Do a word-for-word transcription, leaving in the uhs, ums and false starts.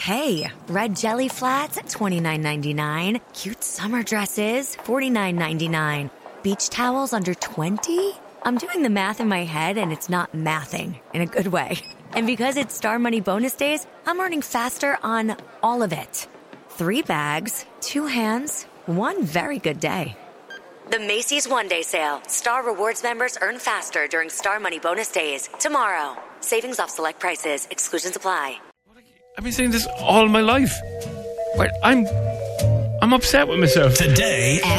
Hey, red jelly flats at twenty-nine ninety-nine. Cute summer dresses, forty-nine ninety-nine. Beach towels under twenty? I'm doing the math in my head and it's not mathing in a good way. And because it's Star Money bonus days, I'm earning faster on all of it. Three bags, two hands, one very good day. The Macy's One Day Sale. Star Rewards members earn faster during Star Money bonus days. Tomorrow. Savings off select prices. Exclusions apply. I've been saying this all my life. But I'm I'm upset with myself. Today